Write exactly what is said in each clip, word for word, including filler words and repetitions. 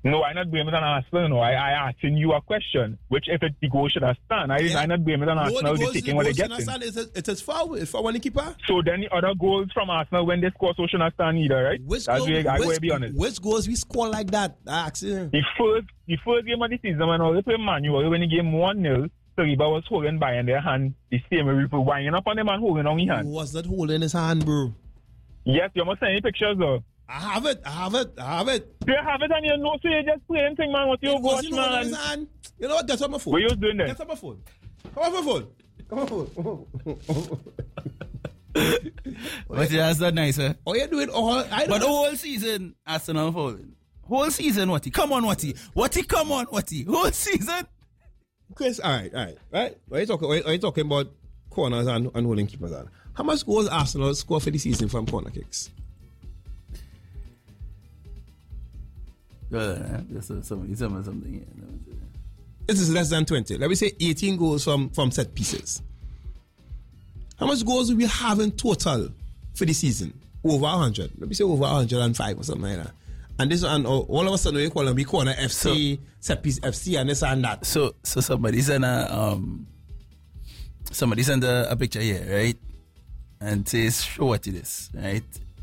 No, I'm not blaming it on Arsenal. No, I I asking you a question. Which if it, the goal should have stand, I yeah. I'm not blaming it on Arsenal. No, They're taking what they get. It is foul. It's for one keeper. So then the other goals from Arsenal when they score, so should not stand either, right? Which That's goal, where I which, go be honest. Which goals we score like that? Actually, the first the first game of the season when I was playing Man U, when the game one nil, Saliba was holding by in their hand. The same way people winding up on them and holding on his hand. Who was that holding his hand, bro? Yes, you must send me pictures though. I have it, I have it, I have it. You have it and you know, so you just playing thing, man. What you watch, you man? Hand. You know what? Get on my phone. What you doing there? Get on my phone. Come on my phone. Come on my phone. But that's not nice, eh? Oh, you do it all. I but the whole season, Arsenal falling. Whole season, Watty. Come on, Watty. Watty, come on, Watty. Whole season. Chris, all right, all right, right. Are you talking, are you talking about corners and, and holding keepers on? How much goals Arsenal score for the season from corner kicks? Uh, just something, something, something. Yeah. This is less than twenty. Let me say eighteen goals from, from set pieces. How much goals do we have in total for the season? Over one hundred. Let me say over one hundred five or something like that. And this one, all of a sudden we call them, we corner F C, so, set piece F C, and this and that. So, so somebody sent a um, somebody sent a, a picture here, right? And says, show what it is, right?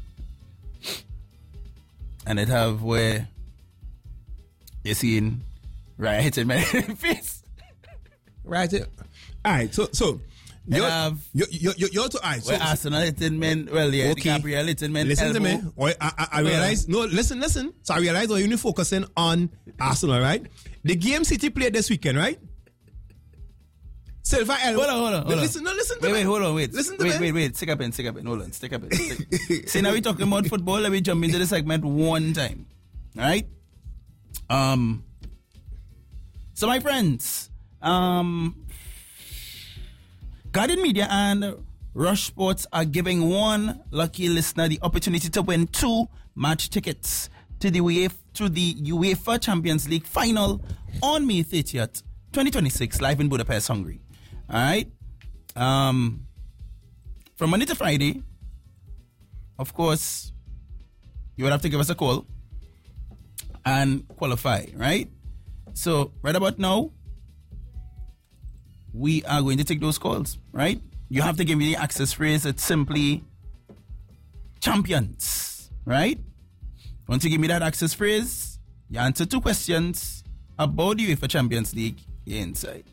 And it have where you seen right hitting my face. Right here. All right, so so you have you you you you're to I. So Arsenal hitting men. Well, yeah, okay. Gabriel hitting men. Listen elbow. to me. Oh, I, I, I realize. No, listen, listen. So I realize we're only focusing on Arsenal, right? The game City played this weekend, right? Silva elbow. Hold on, hold on, hold on. Listen, no, listen to wait, me. Wait, hold on, wait. Listen to wait, me. Wait, wait, wait. Stick up in, stick up in. Hold on, stick up in. Stick. See, now we're talking about football. Let me jump into the segment one time. All right? Um. So, my friends, um, Guardian Media and Rush Sports are giving one lucky listener the opportunity to win two match tickets to the UEFA, to the UEFA Champions League final on May thirtieth, twenty twenty-six, live in Budapest, Hungary. All right. Um, from Monday to Friday, of course, you would have to give us a call and qualify, right? So, right about now, we are going to take those calls, right? You have to give me the access phrase. It's simply champions, right? Once you give me that access phrase, you answer two questions about the UEFA Champions League, you're inside.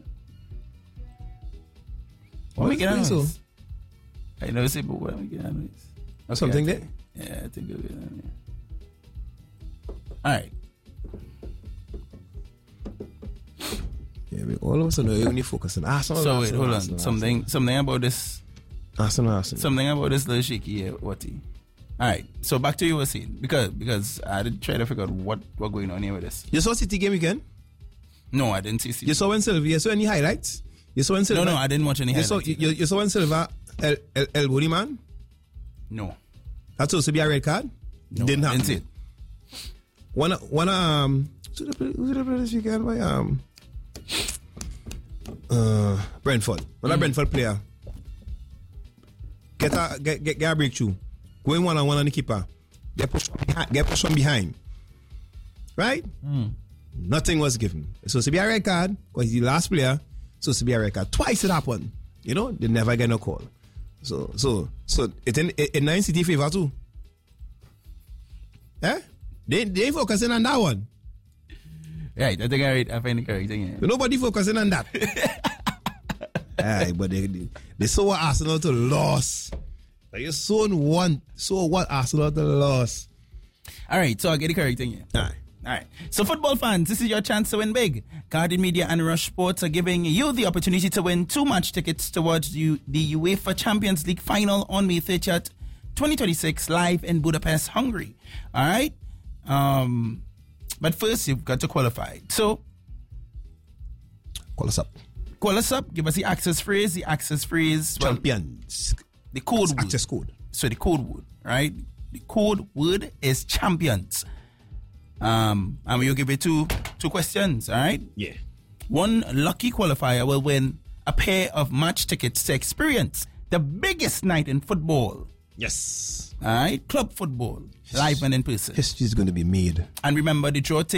What we get on so? I know, say, but what we get on okay, something there? Yeah, I think we'll get on there. All right. Yeah, we all of a sudden we're only focusing on Arsenal. So Arsenal, wait, hold Arsenal, on. Something, Arsenal. something about this. Arsenal, Arsenal. Something about this little shaky here, Watty. All right. So back to you were saying because because I did try to figure out what what going on here with this. You saw City game again? No, I didn't see City. You saw when Silva? You saw any highlights? You saw when Silva? No, no, I didn't watch any you highlights. Saw, you, you saw when Silva el, el, elbowed him, man? No. That's supposed to be a red card? No, didn't happen. Didn't see it. One, one, um, who did I play this weekend? By, um, uh, Brentford. One mm. a Brentford player. Get a, get, get, get a breakthrough. Going one on one on the keeper. Get pushed from behind. Get pushed from behind. Right? Mm. Nothing was given. It's supposed to be a red card because he's the last player. It's supposed to be a red card. Twice it happened. You know, they never get no call. So, so, so it's in, in nine City favor too. Eh? They they ain't focusing on that one. Right, I think I read, I find the correct thing here. Nobody focusing on that. Aye, but they, they they saw Arsenal to loss. They so want so what Arsenal to loss. All right, so I get the correct thing here. Aye. All right. So, football fans, this is your chance to win big. Guardian Media and Rush Sports are giving you the opportunity to win two match tickets towards the, the UEFA Champions League final on May thirtieth, twenty twenty-six, live in Budapest, Hungary. All right. Um, but first, you've got to qualify. So, call us up. Call us up. Give us the access phrase. The access phrase. Well, champions. The code word. Access code. So, the code word, right? The code word is champions. Um, and we'll give you two two questions, all right? Yeah. One lucky qualifier will win a pair of match tickets to experience the biggest night in football. Yes. All right? Club football, live and in person. History is going to be made. And remember, the draw takes